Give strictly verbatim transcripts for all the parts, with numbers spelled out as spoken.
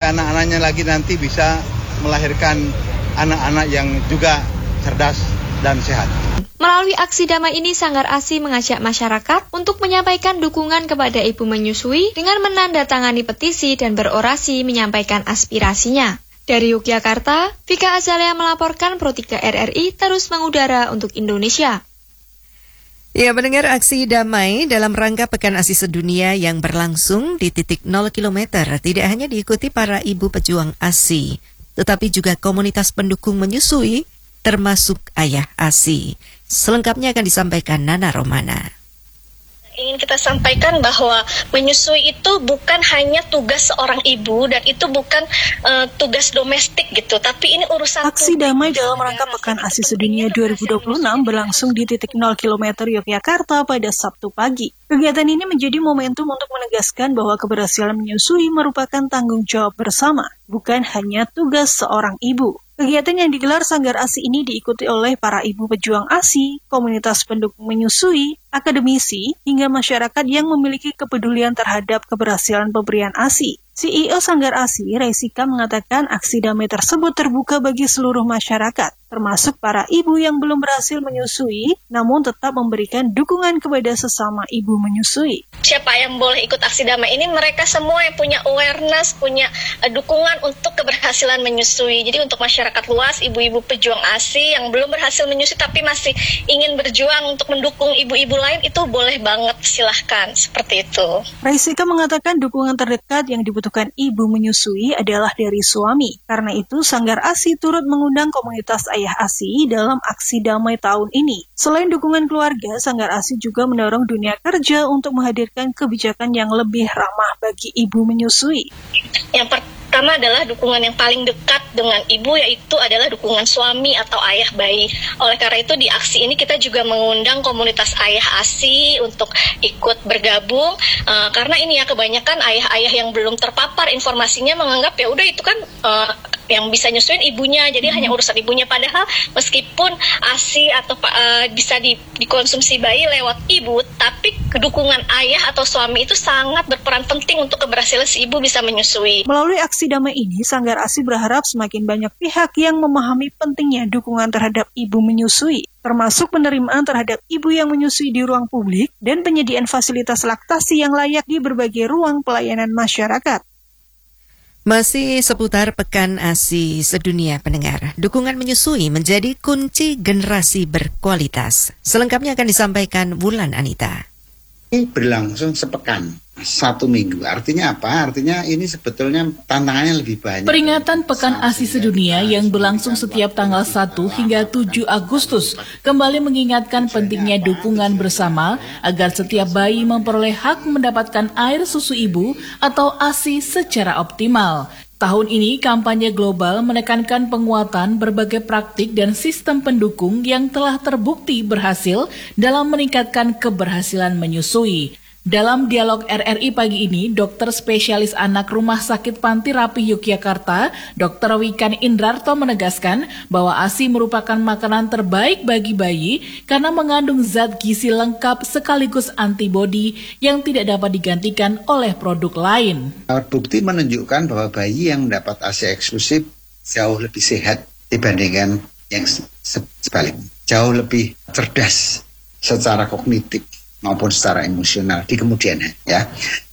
anak-anaknya lagi nanti bisa melahirkan anak-anak yang juga cerdas dan sehat. Melalui aksi damai ini, Sanggar A S I mengajak masyarakat untuk menyampaikan dukungan kepada ibu menyusui dengan menandatangani petisi dan berorasi menyampaikan aspirasinya. Dari Yogyakarta, Vika Azalea melaporkan Pro tiga R R I terus mengudara untuk Indonesia. Ya, mendengar aksi damai dalam rangka Pekan A S I Sedunia yang berlangsung di titik nol kilometer tidak hanya diikuti para ibu pejuang A S I, tetapi juga komunitas pendukung menyusui, termasuk ayah A S I. Selengkapnya akan disampaikan Nana Romana. Ingin kita sampaikan bahwa menyusui itu bukan hanya tugas seorang ibu dan itu bukan uh, tugas domestik gitu, tapi ini urusan aksi damai dalam rangka Pekan A S I Sedunia dua ribu dua puluh enam berlangsung di titik nol kilometer Yogyakarta pada Sabtu pagi. Kegiatan ini menjadi momentum untuk menegaskan bahwa keberhasilan menyusui merupakan tanggung jawab bersama, bukan hanya tugas seorang ibu. Kegiatan yang digelar Sanggar A S I ini diikuti oleh para ibu pejuang A S I, komunitas pendukung menyusui, akademisi, hingga masyarakat yang memiliki kepedulian terhadap keberhasilan pemberian A S I. C E O Sanggar A S I, Raisika, mengatakan aksi damai tersebut terbuka bagi seluruh masyarakat, termasuk para ibu yang belum berhasil menyusui, namun tetap memberikan dukungan kepada sesama ibu menyusui. Siapa yang boleh ikut aksi damai ini? Mereka semua yang punya awareness, punya uh, dukungan untuk keberhasilan menyusui. Jadi untuk masyarakat luas, ibu-ibu pejuang A S I yang belum berhasil menyusui tapi masih ingin berjuang untuk mendukung ibu-ibu lain, itu boleh banget, silahkan, seperti itu. Raisika mengatakan dukungan terdekat yang dibutuhkan ibu menyusui adalah dari suami. Karena itu, Sanggar A S I turut mengundang komunitas ayah A S I dalam aksi damai tahun ini. Selain dukungan keluarga, Sanggar A S I juga mendorong dunia kerja untuk menghadirkan kebijakan yang lebih ramah bagi ibu menyusui. Yang pertama adalah dukungan yang paling dekat dengan ibu, yaitu adalah dukungan suami atau ayah bayi. Oleh karena itu, di aksi ini kita juga mengundang komunitas ayah A S I untuk ikut bergabung, uh, karena ini ya kebanyakan ayah-ayah yang belum terpapar informasinya menganggap ya udah itu kan uh, yang bisa nyusuin ibunya, jadi hmm. hanya urusan ibunya. Padahal meskipun A S I atau uh, bisa di, dikonsumsi bayi lewat ibu, tapi kedukungan ayah atau suami itu sangat berperan penting untuk keberhasilan si ibu bisa menyusui. Melalui aksi damai ini, Sanggar A S I berharap semakin banyak pihak yang memahami pentingnya dukungan terhadap ibu menyusui, termasuk penerimaan terhadap ibu yang menyusui di ruang publik dan penyediaan fasilitas laktasi yang layak di berbagai ruang pelayanan masyarakat. Masih seputar Pekan A S I Sedunia, pendengar. Dukungan menyusui menjadi kunci generasi berkualitas. Selengkapnya akan disampaikan Wulan Anita. Ini berlangsung sepekan, satu minggu. Artinya apa? Artinya ini sebetulnya tantangannya lebih banyak. Peringatan Pekan A S I Sedunia yang berlangsung setiap tanggal satu hingga tujuh Agustus kembali mengingatkan pentingnya dukungan bersama agar setiap bayi memperoleh hak mendapatkan air susu ibu atau A S I secara optimal. Tahun ini kampanye global menekankan penguatan berbagai praktik dan sistem pendukung yang telah terbukti berhasil dalam meningkatkan keberhasilan menyusui. Dalam dialog R R I pagi ini, dokter spesialis anak Rumah Sakit Panti Rapih Yogyakarta, dokter Wikan Indrarto menegaskan bahwa A S I merupakan makanan terbaik bagi bayi karena mengandung zat gizi lengkap sekaligus antibodi yang tidak dapat digantikan oleh produk lain. Bukti menunjukkan bahwa bayi yang mendapat A S I eksklusif jauh lebih sehat dibandingkan yang sebaliknya. Jauh lebih cerdas secara kognitif maupun secara emosional di kemudian hari, ya.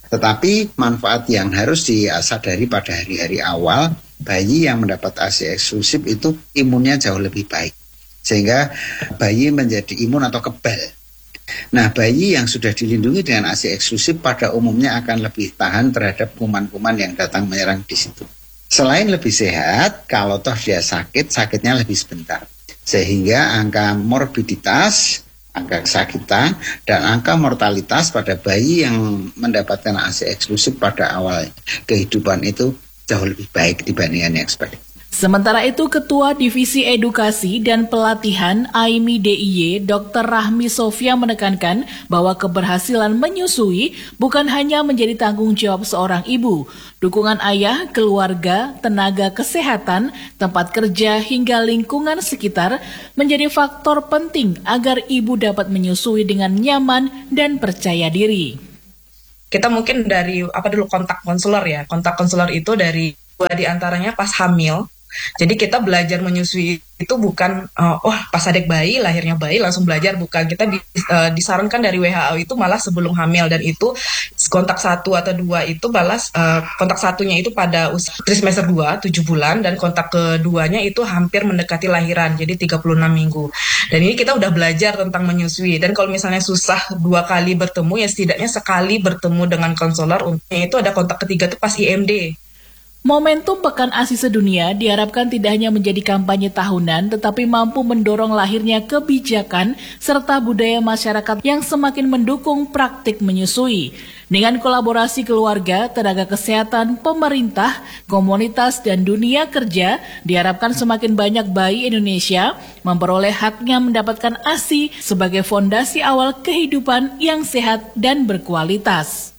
Tetapi manfaat yang harus disadari pada hari-hari awal, bayi yang mendapat A S I eksklusif itu imunnya jauh lebih baik, sehingga bayi menjadi imun atau kebal. Nah, bayi yang sudah dilindungi dengan A S I eksklusif pada umumnya akan lebih tahan terhadap kuman-kuman yang datang menyerang di situ. Selain lebih sehat, kalau toh dia sakit, sakitnya lebih sebentar, sehingga angka morbiditas, angka kesakitan, dan angka mortalitas pada bayi yang mendapatkan A S I eksklusif pada awal kehidupan itu jauh lebih baik dibandingkan yang sebaliknya. Sementara itu, Ketua Divisi Edukasi dan Pelatihan A I M I D I Y, dokter Rahmi Sofia menekankan bahwa keberhasilan menyusui bukan hanya menjadi tanggung jawab seorang ibu. Dukungan ayah, keluarga, tenaga kesehatan, tempat kerja, hingga lingkungan sekitar menjadi faktor penting agar ibu dapat menyusui dengan nyaman dan percaya diri. Kita mungkin dari apa dulu kontak konselor ya. Kontak konselor itu dari diantaranya pas hamil. Jadi kita belajar menyusui itu bukan, uh, oh pas adek bayi, lahirnya bayi langsung belajar, bukan. Kita di, uh, disarankan dari W H O itu malah sebelum hamil, dan itu kontak satu atau dua itu balas, uh, kontak satunya itu pada usia trimester dua, tujuh bulan, dan kontak keduanya itu hampir mendekati lahiran, jadi tiga puluh enam minggu. Dan ini kita udah belajar tentang menyusui, dan kalau misalnya susah dua kali bertemu, ya setidaknya sekali bertemu dengan konselor, itu ada kontak ketiga itu pas I M D. Momentum Pekan ASI Sedunia diharapkan tidak hanya menjadi kampanye tahunan, tetapi mampu mendorong lahirnya kebijakan serta budaya masyarakat yang semakin mendukung praktik menyusui. Dengan kolaborasi keluarga, tenaga kesehatan, pemerintah, komunitas, dan dunia kerja, diharapkan semakin banyak bayi Indonesia memperoleh haknya mendapatkan ASI sebagai fondasi awal kehidupan yang sehat dan berkualitas.